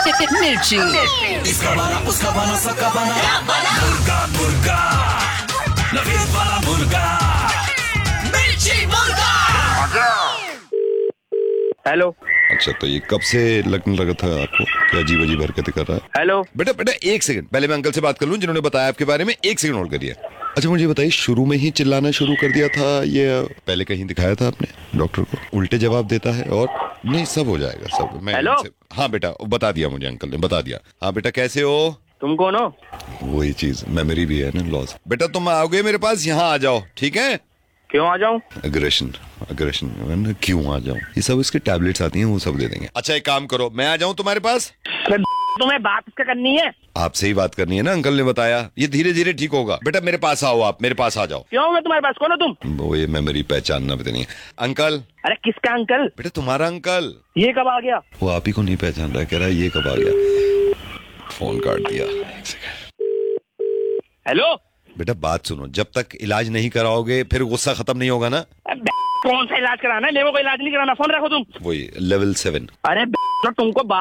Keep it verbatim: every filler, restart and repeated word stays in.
मिर्ची। इसका बना उसका बना सबका बना मुर्गा मुर्गा नवीन वाला मुर्गा मिर्ची मुर्गा। हेलो। अच्छा, तो ये कब से लगने लगा था आपको कि अजीब अजीब हरकतें कर रहा है? हेलो। बेटा बेटा एक सेकंड, पहले मैं अंकल से बात कर लूं जिन्होंने बताया आपके बारे में। एक सेकंड होल्ड करिए। अच्छा, मुझे बताइए, शुरू में ही चिल्लाना शुरू कर दिया था ये पहले कहीं दिखाया था आपने डॉक्टर को? उल्टे जवाब देता है और नहीं, सब हो जाएगा सब। मैं हेलो? हाँ बेटा, बता दिया मुझे, अंकल ने बता दिया। हाँ बेटा, कैसे हो? तुम कौन हो? वही चीज, मेमोरी भी है ना, लॉस। बेटा तुम आओगे मेरे पास, यहाँ आ जाओ, ठीक है? क्यों आ जाऊं? अग्रेशन अग्रेशन क्यों आ जाऊं? ये सब इसके टैबलेट्स आती हैं, वो सब दे देंगे। अच्छा, एक काम करो, मैं आ जाऊं तुम्हारे पास? तुम्हें बात इसका करनी है? आपसे ही बात करनी है ना, अंकल ने बताया। ये धीरे धीरे ठीक होगा। बेटा मेरे पास आओ, आप मेरे पास आ जाओ। क्यों? मैं तुम्हारे पास कौन हो तुम? वो ये मेमोरी पहचानना भी नहीं है। अंकल। अरे किसका अंकल? बेटा तुम्हारा अंकल। ये कब आ गया? वो आप ही को नहीं पहचान रहा, कह रहा है ये कब आ गया। फोन काट दिया। एक सेकंड। हेलो। बेटा बात सुनो, जब तक इलाज नहीं कराओगे फिर गुस्सा खत्म नहीं होगा ना। कौन सा इलाज कराना है? मेरे को इलाज नहीं कराना, फोन रखो तुम। वही लेवल सेवन। अरे तुमको